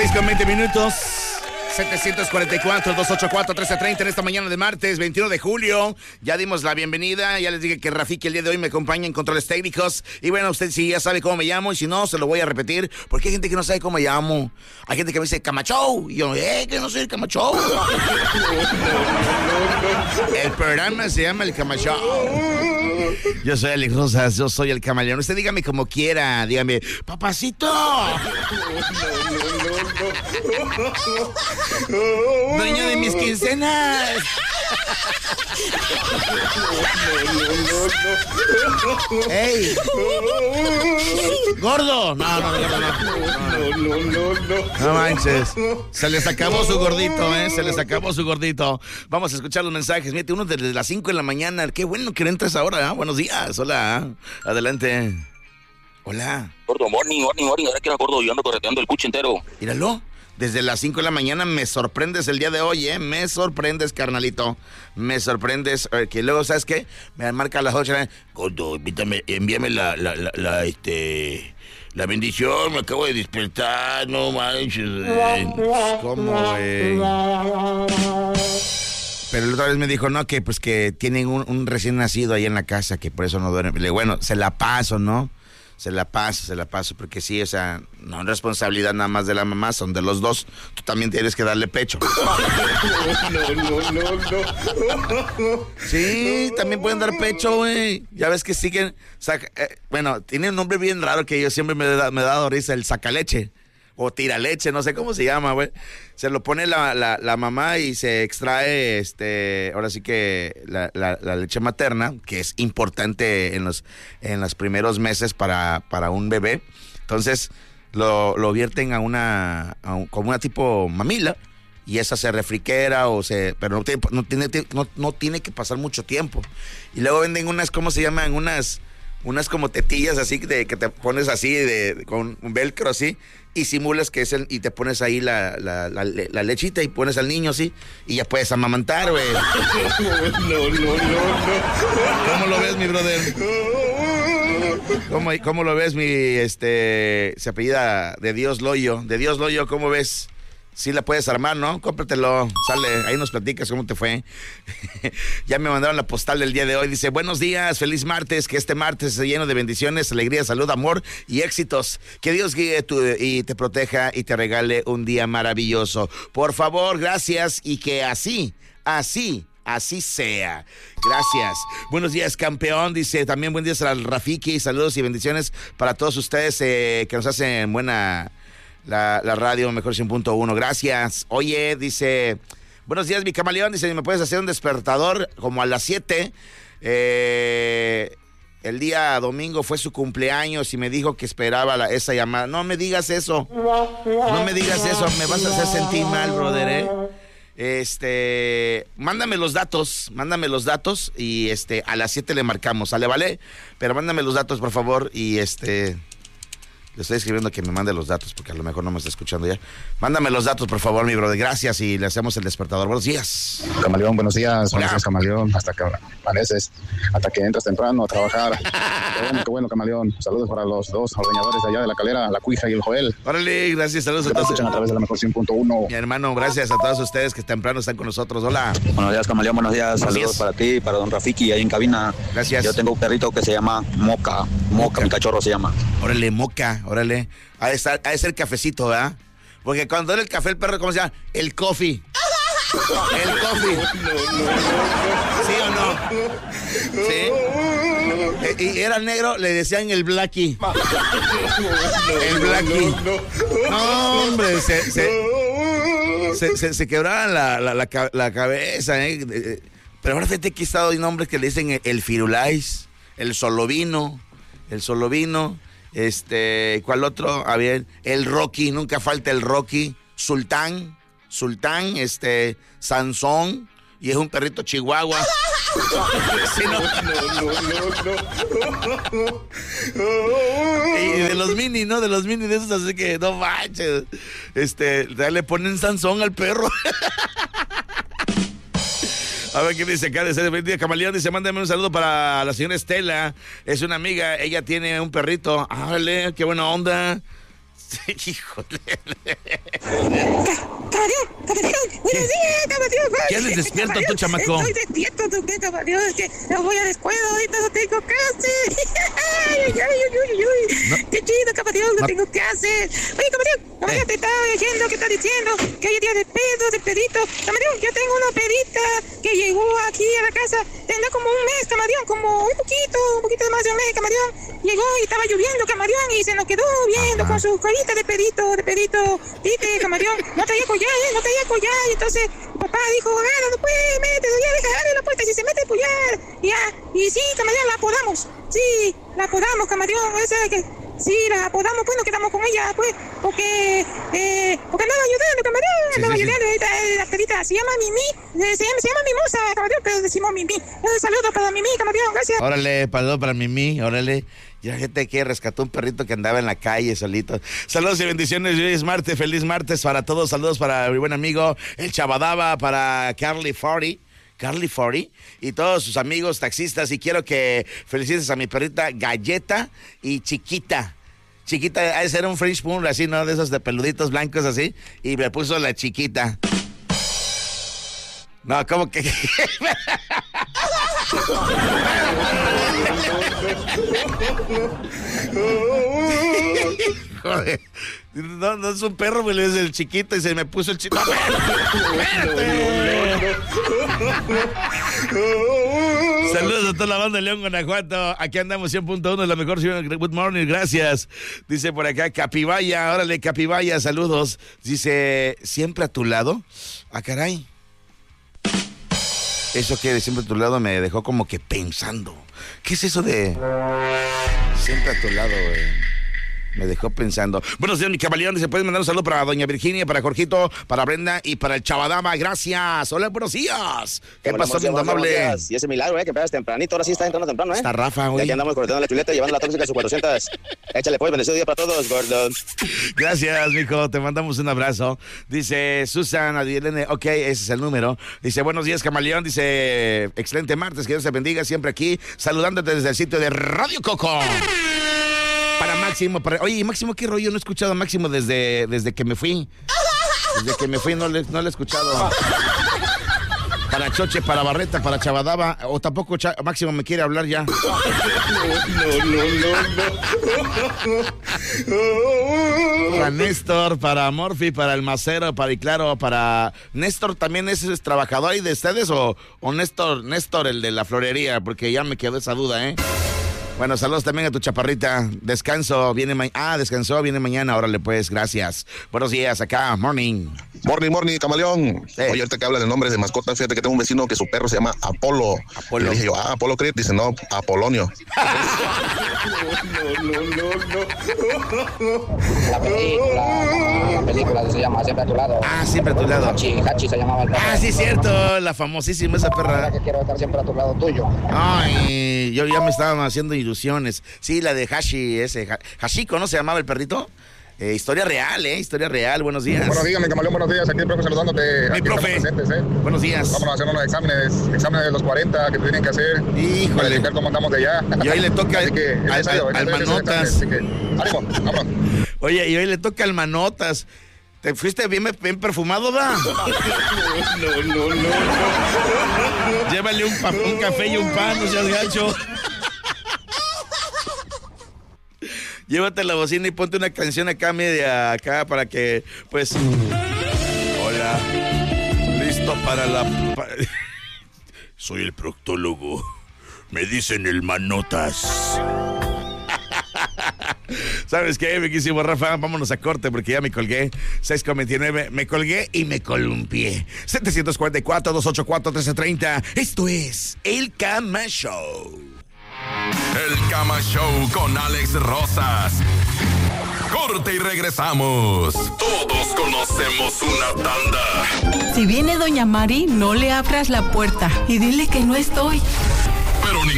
6:20. 744-284-1330 en esta mañana de martes 21 de julio. Ya dimos la bienvenida, ya les dije que Rafiki el día de hoy me acompaña en controles técnicos. Y bueno, usted sí ya sabe cómo me llamo, y si no, se lo voy a repetir, porque hay gente que no sabe cómo me llamo. Hay gente que me dice Camacho, y yo, que no soy el Camacho. El programa se llama el Camacho. Yo soy Alex Rosas, yo soy el camaleón. Usted dígame como quiera, dígame, papacito. Dueño de mis quincenas. ¡Ey! ¡Gordo! No. No manches. Se les acabó su gordito, Se les acabó su gordito. Vamos a escuchar los mensajes. Mírate, uno desde las 5 de la mañana. Qué bueno que entras ahora, Buenos días. Hola. Adelante. Hola. Gordo, morning. Ahora que era gordo, yo ando correteando el puche entero. Míralo. Desde las 5 de la mañana me sorprendes el día de hoy, Me sorprendes, carnalito. Me sorprendes. Que luego, ¿sabes qué? Me marca a las 8. Gordo, envíame la bendición. Me acabo de despertar. No manches. ¿Cómo, Pero la otra vez me dijo, no, que pues que tienen un recién nacido ahí en la casa, que por eso no duerme. Le digo, bueno, se la paso, ¿no? Se la paso, porque sí, o sea, no es responsabilidad nada más de la mamá, son de los dos. Tú también tienes que darle pecho. No. Sí, también pueden dar pecho, güey. Ya ves que siguen, bueno, tiene un nombre bien raro que yo siempre me he dado risa, el sacaleche. O tiraleche, no sé cómo se llama, güey. Se lo pone la mamá y se extrae, ahora sí que la leche materna, que es importante en los primeros meses para un bebé. Entonces, lo vierten como una tipo mamila, y esa se refriquera pero no tiene que pasar mucho tiempo. Y luego venden unas, ¿cómo se llaman? Unas como tetillas así que te pones así con un velcro así, y simulas que y te pones ahí la lechita y pones al niño así y ya puedes amamantar, güey. No. ¿Cómo lo ves, mi brother? ¿Cómo lo ves, se apellida de Dios Loyo? De Dios Loyo, ¿cómo ves? Sí la puedes armar, ¿no? Cómpratelo, sale, ahí nos platicas cómo te fue. Ya me mandaron la postal del día de hoy, dice, buenos días, feliz martes, que este martes esté lleno de bendiciones, alegría, salud, amor y éxitos. Que Dios guíe y te proteja y te regale un día maravilloso. Por favor, gracias, y que así sea. Gracias. Buenos días, campeón. Dice también buen día al Rafiki. Saludos y bendiciones para todos ustedes que nos hacen buena la radio Mejor 100.1. Gracias. Oye, dice, buenos días, mi camaleón. Dice, ¿me puedes hacer un despertador como a las 7? El día domingo fue su cumpleaños y me dijo que esperaba esa llamada. No me digas eso. No me digas eso. Me vas a hacer sentir mal, brother, Mándame los datos y a las 7 le marcamos, ¿sale, vale? Pero mándame los datos, por favor, y le estoy escribiendo que me mande los datos porque a lo mejor no me está escuchando ya. Mándame los datos, por favor, mi brother. Gracias, y le hacemos el despertador. Buenos días. Camaleón, buenos días. Hola. Buenos días, Camaleón. Hasta que amaneces, hasta que entras temprano a trabajar. Qué bueno, Camaleón. Saludos para los dos ordeñadores de allá de La Calera, la Cuija y el Joel. Órale, gracias, saludos a todos. Escuchan a través de la Mejor 100.1. Mi hermano, gracias a todos ustedes que temprano están con nosotros. Hola. Buenos días, Camaleón, buenos días. Buenos Saludos días para ti y para don Rafiki ahí en cabina. Gracias. Yo tengo un perrito que se llama Moca, mi cachorro se llama. Órale, Moca, órale. Ha de ser cafecito, ¿verdad? Porque cuando era el café, el perro, ¿cómo se llama? El coffee. El coffee. ¿Sí o no? ¿Sí? Y era negro, le decían el blackie. El blackie. No, hombre, se quebraban la cabeza, Pero ahora fíjate que he estado de nombres que le dicen el Firulais, el Solovino. ¿Cuál otro? A ver, el Rocky, nunca falta el Rocky. Sultán, Sansón, y es un perrito chihuahua. Sí, no. Y de los mini, ¿no? De los mini de esos, así que no manches. Le ponen Sansón al perro. A ver qué dice acá de ser buen día, camaleón. Dice, mándame un saludo para la señora Estela. Es una amiga, ella tiene un perrito. Ájale, qué buena onda. Híjole. Camaleón, buenos días, camaleón. ¿Qué haces despierto tú, chamaco? Estoy despierto, camaleón, es que no voy a la escuela, ahorita no tengo clases. No. Qué chido, camaleón, no tengo clases. Oye, camaleón, te estaba diciendo que está diciendo que hoy es día de pedito. Camaleón, yo tengo una pedita que llegó aquí a la casa, tendrá como un mes, camaleón, como un poquito más de un mes, camaleón. Llegó y estaba lloviendo, camaleón, y se nos quedó viendo con su carita de pedito. Dite, camaleón, no traía collar, y entonces papá dijo, no puede, métete, ya deja, abre la puerta, si se mete el collar, ya, y sí, camaleón, la apodamos, camaleón, esa que, sí, la apodamos, pues nos quedamos con ella, pues, porque andaba ayudando, camaleón, ayudando, la pedita, se llama Mimi, se llama Mimosa, camaleón, pero decimos Mimi, un saludo para Mimi, camaleón, gracias. Órale, saludo para Mimi, órale. Ya gente que rescató un perrito que andaba en la calle solito. Saludos y bendiciones, feliz martes para todos. Saludos para mi buen amigo el Chabadaba, para Carly Forty y todos sus amigos taxistas. Y quiero que felicites a mi perrita Galleta y Chiquita. Chiquita, ha de ser un French Poodle así, ¿no? De esos de peluditos blancos así. Y me puso la Chiquita. No, ¿cómo que? Joder. No es un perro, me es el chiquito y se me puso el chiquito. Saludos a toda la banda de León, Guanajuato. Aquí andamos 100.1, la mejor ciudad. Good morning, gracias. Dice por acá Capibaya, órale Capibaya, saludos. Dice, ¿siempre a tu lado? Ah, caray. Eso que de siempre a tu lado me dejó como que pensando. ¿Qué es eso de siempre a tu lado, güey? Me dejó pensando. Buenos días, mi camaleón. Se puede mandar un saludo para doña Virginia, para Jorgito, para Brenda y para el Chabadama. Gracias. Hola, buenos días. ¿Qué pasó, mi amable? Y ese milagro, que pegas tempranito. Ahora sí está entrando temprano, Está Rafa, güey. Aquí andamos cortando la chuleta, llevando la tóxica a su 400. Échale, pues, bendecido día para todos, gordo. Gracias, mijo. Te mandamos un abrazo. Dice Susan Adilene. Ok, ese es el número. Dice, buenos días, camaleón. Dice, excelente martes. Que Dios te bendiga siempre aquí. Saludándote desde el sitio de Radio Coco. Para Máximo, oye, Máximo, ¿qué rollo? No he escuchado a Máximo desde que me fui. Desde que me fui no le he escuchado. Para Choche, para Barreta, para Chabadaba, o tampoco Máximo me quiere hablar ya. No. Para Néstor, para Morphy, para el Macero, para y claro, para Néstor también es trabajador ahí de ustedes o Néstor el de la florería, porque ya me quedó esa duda, ¿eh? Bueno, saludos también a tu chaparrita. Descansó, viene mañana. Órale, pues, gracias. Buenos días, acá, morning. Morning, camaleón. Oye, ahorita que hablas de nombres de mascotas, fíjate que tengo un vecino que su perro se llama Apolo. Le dije yo, Apolo Creed. Dice, no, Apolonio. La película se llama Siempre a tu lado. Siempre a tu lado. Hachi se llamaba el perro. Sí, cierto, la famosísima esa perra. Que quiero estar siempre a tu lado tuyo. Ay, yo ya me estaba haciendo ilusiones. Sí, la de Hashi, Hashiko, ¿no se llamaba el perrito? Historia real, buenos días. Buenos días, mi camaleón, buenos días, aquí el profe saludándote. Mi profe, buenos días. Vamos a hacer unos exámenes de los 40 que tienen que hacer. Híjole. Para verificar cómo andamos de allá. Y hoy le toca al Manotas. Así que, ánimo, vámonos. Oye, y hoy le toca al Manotas. ¿Te fuiste bien perfumado, da? No. Llévale un café y un pan, no seas gacho. Llévate la bocina y ponte una canción acá media acá para que, pues... Hola. Listo para la... Soy el proctólogo. Me dicen el Manotas. ¿Sabes qué, miquísimo Rafa? Vámonos a corte porque ya me colgué. 6:29, me colgué y me columpié. 744-284-1330. Esto es El Cama Show. El Cama Show con Alex Rosas. Corte y regresamos. Todos conocemos una tanda. Si viene Doña Mari, no le abras la puerta y dile que no estoy. Pero